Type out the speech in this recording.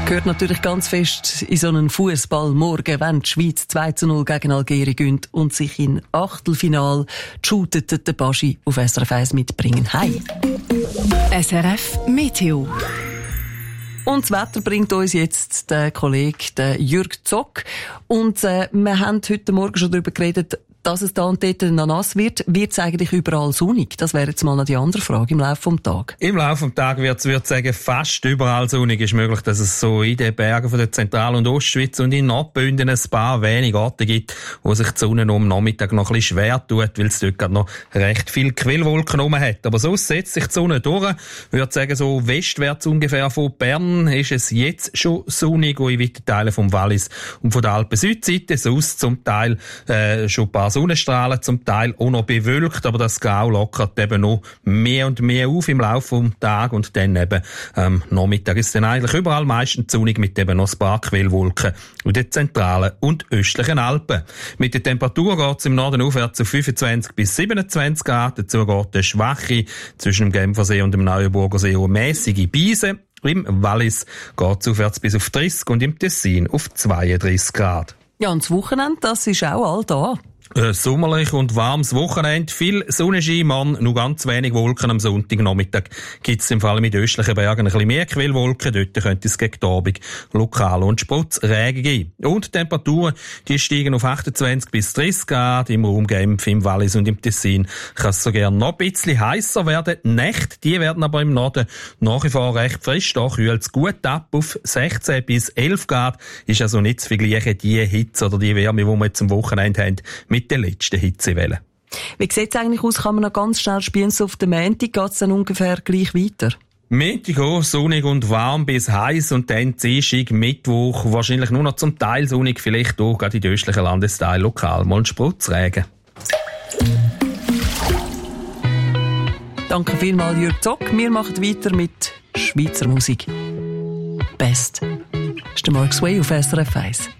Gehört natürlich ganz fest in so einen Fußballmorgen, wenn die Schweiz 2:0 gegen Algerien gönnt und sich in Achtelfinal shootet der Baschi auf SRF 1 mitbringen. Hi! SRF Meteo. Und das Wetter bringt uns jetzt der Kollege der Jürg Zock. Und wir haben heute Morgen schon darüber geredet, dass es da und dort noch nass wird. Wird es eigentlich überall sonnig? Das wäre jetzt mal noch die andere Frage im Laufe des Tages. Im Laufe des Tages würde ich sagen, fast überall sonnig. Ist möglich, dass es so in den Bergen von der Zentral- und Ostschweiz und in Nordbünden ein paar wenige Orte gibt, wo sich die Sonne um Nachmittag noch ein bisschen schwer tut, weil es dort gerade noch recht viel Quellwolken rum hat. Aber sonst setzt sich die Sonne durch. Ich würde sagen, so westwärts ungefähr von Bern ist es jetzt schon sonnig, und in weiten Teilen vom Wallis und von der Alpen-Südseite. Sonst zum Teil schon ein paar Sonnenstrahlen, zum Teil auch noch bewölkt, aber das Grau lockert eben noch mehr und mehr auf im Laufe des Tages, und dann eben Nachmittag ist dann eigentlich überall meistens sonnig mit eben noch ein paar Quellwolken in den zentralen und östlichen Alpen. Mit der Temperatur geht es im Norden aufwärts auf 25 bis 27 Grad, dazu geht eine schwache zwischen dem Genfersee und dem Neuenburger See eine mässige Brise. Im Wallis geht es aufwärts bis auf 30 und im Tessin auf 32 Grad. Ja, und das Wochenende, das ist auch all da. Sommerlich und warmes Wochenende, viel Sonnenschein, nur ganz wenig Wolken am Sonntagnachmittag. Gibt es im Fall mit östlichen Bergen ein bisschen mehr Quellwolken, dort könnte es gegen die Abend lokal und Sputzregen geben. Und die Temperaturen, die steigen auf 28 bis 30 Grad, im Raum Genf, im Wallis und im Tessin kann es sogar noch ein bisschen heißer werden. Die Nächte, die werden aber im Norden nach wie vor recht frisch, da kühlt es gut ab auf 16 bis 11 Grad, ist also nicht zu vergleichen die Hitze oder die Wärme, die wir jetzt am Wochenende haben, mit der letzten Hitzewelle. Wie sieht es eigentlich aus? Kann man noch ganz schnell spielen? So auf den Montag geht es dann ungefähr gleich weiter? Montag auch sonnig und warm bis heiß, und dann Dienstag, Mittwoch wahrscheinlich nur noch zum Teil sonnig, vielleicht auch gerade in den östlichen Landesteilen lokal mal ein Sputzregen. Danke vielmals, Jürg Zock. Wir machen weiter mit Schweizer Musik. Best. Das ist der Mark Sway auf SRF 1.